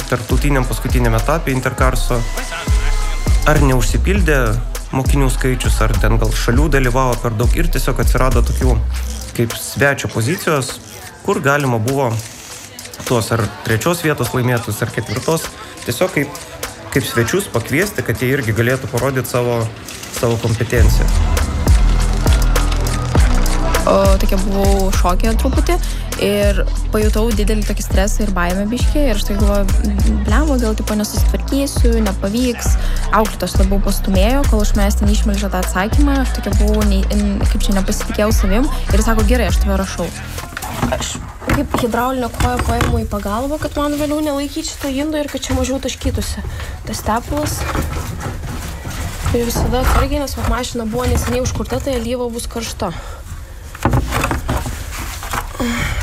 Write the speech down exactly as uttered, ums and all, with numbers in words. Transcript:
tarptautiniam paskutiniam etapė Interkarso. Ar neužsipildė mokinių skaičius, ar ten gal šalių dalyvavo per daug ir tiesiog atsirado tokių kaip svečio pozicijos, kur galima buvo tuos ar trečios vietos laimėtus, ar ketvirtos, tiesiog kaip, kaip svečius pakviesti, kad jie irgi galėtų parodyti savo, savo kompetenciją. O tokia buvau šokė truputį ir pajutau didelį tokį stresą ir baimę biškį ir aš tai galvoju, blemba, gal tipo nesusitvarkysiu, nepavyks. Auklėtos labiau pastumėjo, kol aš manęs ten išmelžė tą atsakymą, aš tokia buvau, ne, kaip čia nepasitikėjau savim ir sako, gerai, aš tave rašau. Aš kaip hidraulinio kojo paimu į pagalbą, kad man vėliau nelaikyčiau šitą indą ir kad čia mažiau taškytųsi. Tas tepalas. Ir visada atsargiai, nes mašina buvo neseniai užkurta, tai alyva bus karšta.